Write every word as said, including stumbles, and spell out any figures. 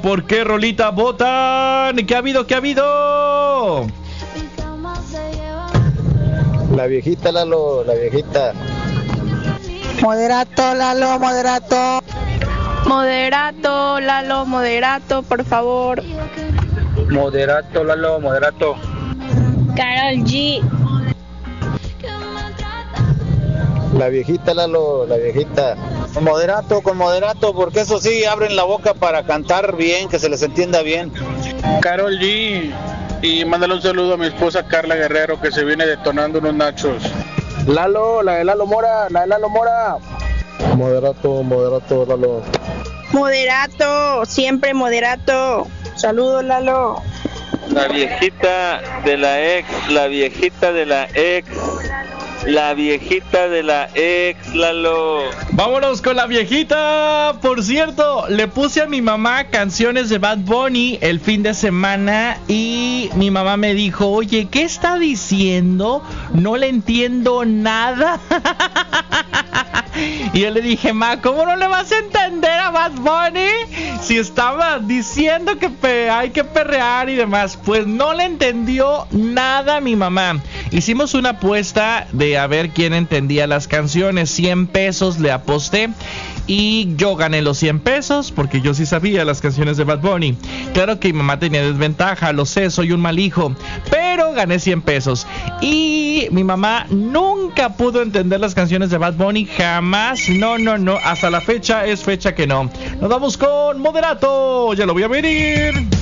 ¿Por qué rolita votan? ¿Qué ha habido? ¿Qué ha habido? La viejita, Lalo, la viejita. Moderato, Lalo, moderato. Moderato, Lalo, moderato, por favor. Moderato, Lalo, moderato. Karol G. La viejita, Lalo, la viejita. Con moderato, con moderato, porque eso sí, abren la boca para cantar bien, que se les entienda bien. Karol G. Y mándale un saludo a mi esposa Carla Guerrero, que se viene detonando unos nachos. Lalo, la de Lalo Mora, la de Lalo Mora. Moderato, moderato, Lalo. Moderato, siempre moderato. Saludos, Lalo. La viejita de la ex, la viejita de la ex, la viejita de la ex, Lalo. Vámonos con la viejita. Por cierto, le puse a mi mamá canciones de Bad Bunny el fin de semana y mi mamá me dijo, oye, ¿qué está diciendo? No le entiendo nada. Y yo le dije, ma, ¿cómo no le vas a entender a Bad Bunny si estaba diciendo que pe- hay que perrear y demás? Pues no le entendió nada a mi mamá. Hicimos una apuesta de a ver quién entendía las canciones. cien pesos le aposté y yo gané los cien pesos porque yo sí sabía las canciones de Bad Bunny. Claro que mi mamá tenía desventaja, lo sé, soy un mal hijo, pero gané cien pesos. Y mi mamá nunca pudo entender las canciones de Bad Bunny, jamás, no, no, no, hasta la fecha es fecha que no. Nos vamos con Moderato, ya lo voy a venir.